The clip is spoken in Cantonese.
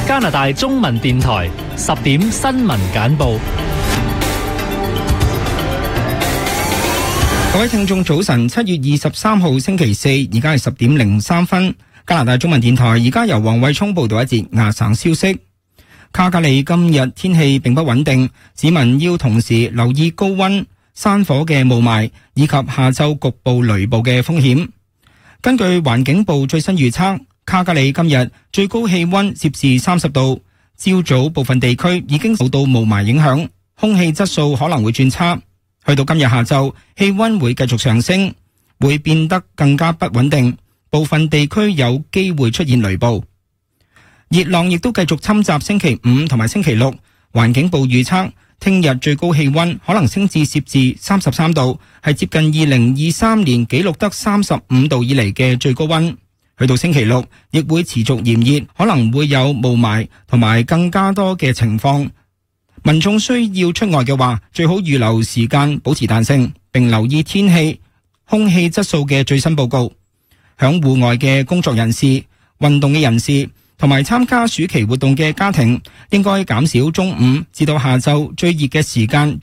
加拿大中文電台10點新聞簡報。 各位聽眾早晨，7月23號星期四，而家係10點03分。加拿大中文電台而家由黃偉聰報道一節亞省消息。卡加利今日天氣並不穩定，市民要同時留意高溫、山火嘅霧霾以及下晝局部雷暴嘅風險。根據環境部最新預測，卡加利今日最高氣溫攝氏30度，朝早部分地區已經受到霧霾影響，空氣質素可能會轉差。去到今日下晝，氣溫會繼續上升，會變得更加不穩定，部分地區有機會出現雷暴。熱浪亦都繼續侵襲星期五同埋星期六。環境部預測，聽日最高氣溫可能升至攝氏33度，係接近2023年紀錄得35度以嚟嘅最高溫。去到星期六，亦會持續炎熱，可能會有霧霾同埋更加多嘅情況。民眾需要出外嘅話，最好預留時間，保持彈性，並留意天氣、空氣質素嘅最新報告。響戶外嘅工作人士、運動嘅人士同埋參加暑期活動嘅家庭，應該減少中午至到下晝最熱嘅時間